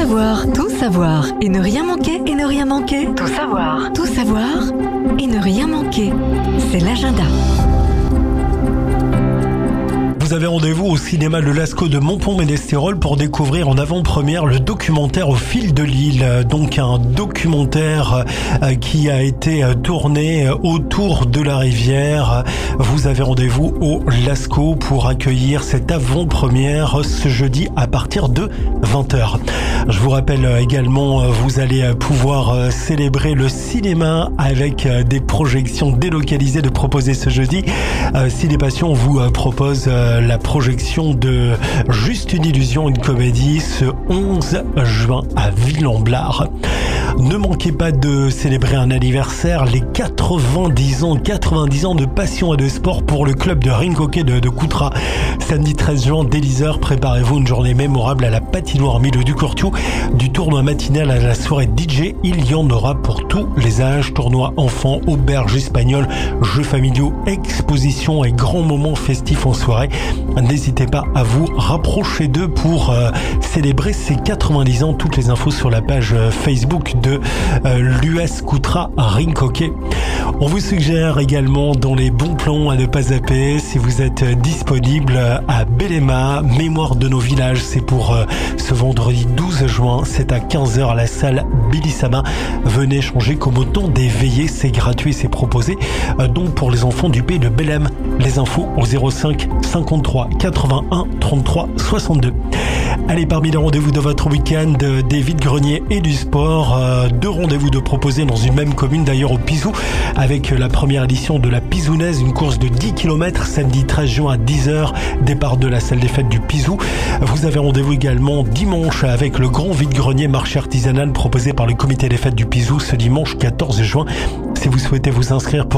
savoir et ne rien manquer, et ne rien manquer. Tout savoir et ne rien manquer. C'est l'agenda. Vous avez rendez-vous au cinéma Le Lascaux de Montpont-Ménestérol pour découvrir en avant-première le documentaire Au fil de l'île. Donc un documentaire qui a été tourné autour de la rivière. Vous avez rendez-vous au Lascaux pour accueillir cette avant-première ce jeudi à partir de 20h. Je vous rappelle également, vous allez pouvoir célébrer le cinéma avec des projections délocalisées de proposer ce jeudi. Ciné Passion vous propose la projection de Juste une illusion, une comédie, ce 11 juin à Ville-en-Blard. Ne manquez pas de célébrer un anniversaire, les 90 ans de passion et de sport pour le club de ring hockey de Coutras. Samedi 13 juin, dès 10h, préparez-vous une journée mémorable à la patinoire Milo du Cortiou. Du tournoi matinal à la soirée DJ, il y en aura pour tous les âges. Tournoi enfants, auberge espagnole, jeux familiaux, expositions et grands moments festifs en soirée. N'hésitez pas à vous rapprocher d'eux pour célébrer ces 90 ans. Toutes les infos sur la page Facebook de l'US Coutras Ring Hockey. On vous suggère également dans les bons plans à ne pas zapper, si vous êtes disponible à Belema, Mémoire de nos villages, c'est pour ce vendredi 12 juin, c'est à 15h à la salle Bélissama. Venez changer comme autant des veillées, c'est gratuit, c'est proposé donc pour les enfants du pays de Belém. Les infos au 05 53 81 33 62. Allez, parmi les rendez-vous de votre week-end, des vides-greniers et du sport, deux rendez-vous de proposer dans une même commune, d'ailleurs au Pizou, avec la première édition de la Pizounaise, une course de 10 km, samedi 13 juin à 10h, départ de la salle des fêtes du Pizou. Vous avez rendez-vous également dimanche avec le grand vide-grenier marché artisanal proposé par le comité des fêtes du Pizou ce dimanche 14 juin. Si vous souhaitez vous inscrire pour